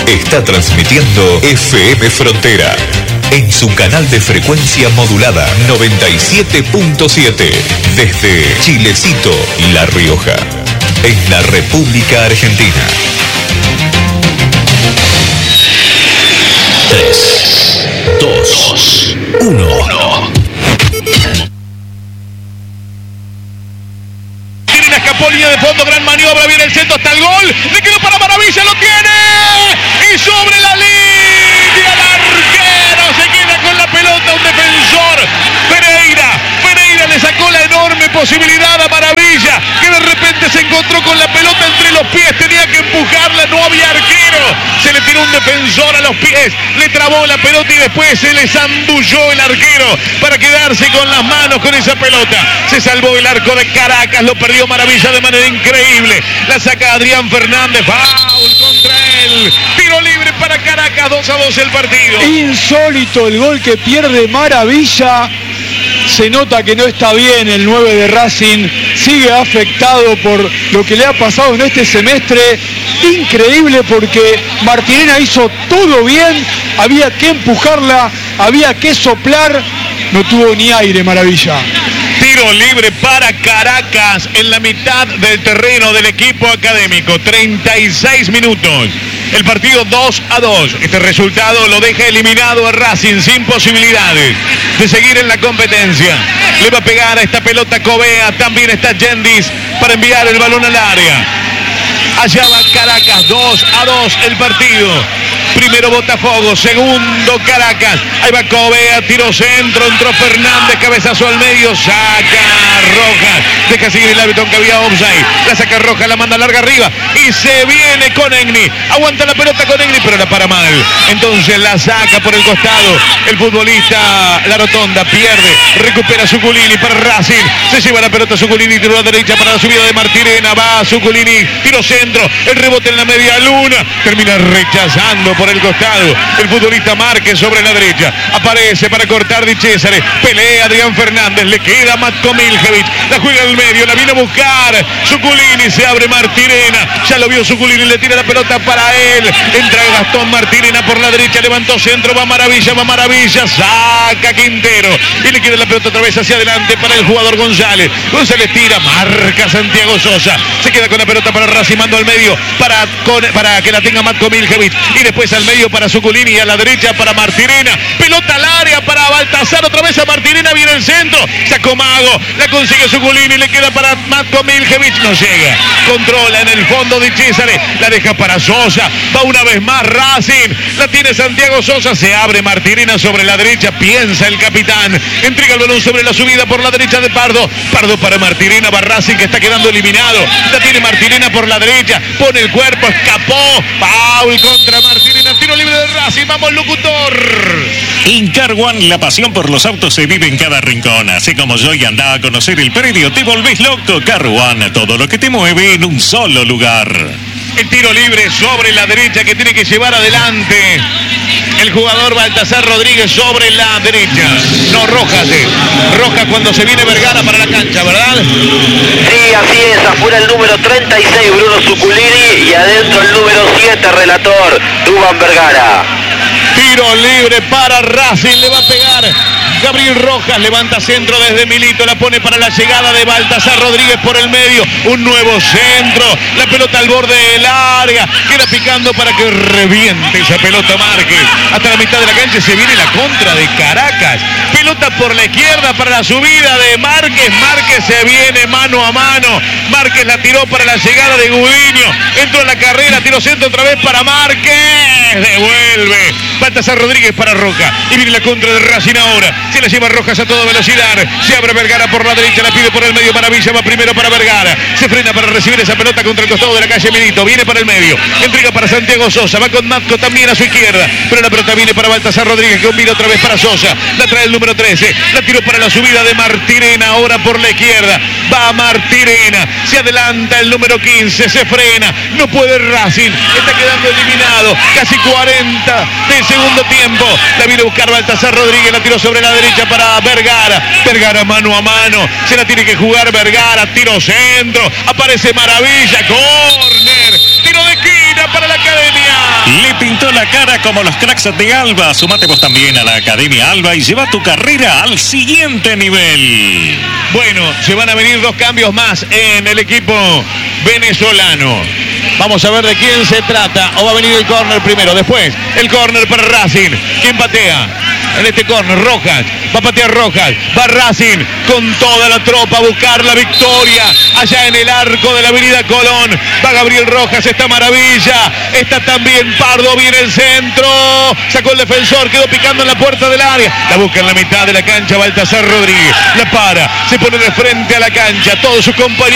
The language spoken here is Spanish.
Está transmitiendo FM Frontera en su canal de frecuencia modulada 97.7 desde Chilecito, La Rioja, en la República Argentina. 3, 2, 1. Tiene una escapolina de fondo, gran maniobra, viene el centro hasta el gol, le quedó para Maravilla, lo tiene, y sobre la línea, el arquero se queda con la pelota, un defensor, Pereira le sacó la enorme posibilidad a Maravilla, que de repente se encontró con la pelota entre los pies, tenía que empujarla, no había arquero, se le tiró un defensor a los pies, le trabó la pelota y después se le zambulló el arquero para quedarse con las manos con esa pelota. Se salvó el arco de Caracas, lo perdió Maravilla de manera increíble, la saca Adrián Fernández, foul contra él, tiro libre para Caracas, 2-2 el partido. Insólito el gol que pierde Maravilla. Se nota que no está bien el 9 de Racing, sigue afectado por lo que le ha pasado en este semestre. Increíble, porque Martirena hizo todo bien, había que empujarla, había que soplar, no tuvo ni aire Maravilla. Tiro libre para Caracas en la mitad del terreno del equipo académico, 36 minutos. El partido 2-2. Este resultado lo deja eliminado a Racing sin posibilidades de seguir en la competencia. Le va a pegar a esta pelota Covea. También está Gendis para enviar el balón al área. Allá va Caracas, 2-2 el partido. Primero Botafogo, segundo Caracas. Ahí va Covea, tiro centro, entró Fernández, cabezazo al medio, saca Rojas. Deja seguir el árbitro que había offside. La saca Rojas, la manda larga arriba y se viene con Egni. Aguanta la pelota con Egni, pero la para mal. Entonces la saca por el costado. El futbolista, la rotonda, pierde. Recupera Zuculini para Racing. Se lleva la pelota Zuculini, tiro a la derecha para la subida de Martirena. Va Zuculini, tiro centro. El rebote en la media luna. Termina rechazando por el costado. El futbolista Márquez sobre la derecha. Aparece para cortar Di César. Pelea Adrián Fernández. Le queda Matko Miljevic. La juega en el medio. La vino a buscar. Zuculini, se abre Martirena. Ya lo vio Zuculini. Le tira la pelota para él. Entra Gastón Martirena por la derecha. Levantó centro. Va Maravilla. Saca Quintero. Y le queda la pelota otra vez hacia adelante para el jugador González. González tira. Marca Santiago Sosa. Se queda con la pelota para Racing. Mando al medio para que la tenga Matko Miljevic. Y después al medio para Zuculini, a la derecha para Martirena, pelota al área para Baltasar, otra vez a Martirena, viene el centro, sacó Mago, la consigue Zuculini, le queda para Matko Miljevic, no llega, controla en el fondo de Césare, la deja para Sosa, va una vez más Racing, la tiene Santiago Sosa, se abre Martirena sobre la derecha, piensa el capitán, entrega el balón sobre la subida por la derecha de Pardo para Martirena, va Racing que está quedando eliminado, la tiene Martirena por la derecha, pone el cuerpo, escapó, foul contra Martirena, tiro libre de Racing, vamos locutor. En Car One, la pasión por los autos se vive en cada rincón. Así como yo y anda a conocer el predio, te volvés loco. Car One, todo lo que te mueve en un solo lugar. El tiro libre sobre la derecha que tiene que llevar adelante el jugador Baltasar Rodríguez sobre la derecha. No, Rojas. Rojas cuando se viene Vergara para la cancha, ¿verdad? Sí, así es. Afuera el número 36, Bruno Zuculini, y adentro el número 7, relator, Duván Vergara. Tiro libre para Racing, le va a pegar Gabriel Rojas, levanta centro desde Milito, la pone para la llegada de Baltasar Rodríguez por el medio, un nuevo centro, la pelota al borde del área, queda picando para que reviente esa pelota Márquez, hasta la mitad de la cancha se viene la contra de Caracas, pelota por la izquierda para la subida de Márquez, Márquez se viene mano a mano, Márquez la tiró para la llegada de Gudiño, entró en la carrera, tiro centro otra vez para Márquez, devuelve, Baltasar Rodríguez para Rojas, y viene la contra de Racing ahora, se la lleva Rojas a toda velocidad, se abre Vergara por la derecha, la pide por el medio, Maravilla va primero para Vergara, se frena para recibir esa pelota contra el costado de la calle Milito, viene para el medio, entrega para Santiago Sosa, va con Matko también a su izquierda, pero la pelota viene para Baltasar Rodríguez, que combina otra vez para Sosa, la trae el número 13, la tiró para la subida de Martirena, ahora por la izquierda, va Martirena, se adelanta el número 15, se frena, no puede Racing, está quedando eliminado, casi 40 del segundo tiempo, la viene a buscar Baltasar Rodríguez, la tiró sobre la derecha para Vergara, Vergara mano a mano, se la tiene que jugar Vergara, tiro centro, aparece Maravilla, córner, tiro de esquina para la Academia. Le pintó como los cracks de Alba. Sumate vos también a la Academia Alba y lleva tu carrera al siguiente nivel. Bueno, se van a venir 2 cambios más en el equipo venezolano. Vamos a ver de quién se trata. O va a venir el córner primero, después el córner para Racing. ¿Quién patea? En este córner, Rojas. Va a patear Rojas. Va Racing con toda la tropa a buscar la victoria. Allá en el arco de la avenida Colón. Va Gabriel Rojas. Está Maravilla. Está también Pardo. Viene el centro. Sacó el defensor. Quedó picando en la puerta del área. La busca en la mitad de la cancha Baltasar Rodríguez. La para. Se pone de frente a la cancha. Todos sus compañeros.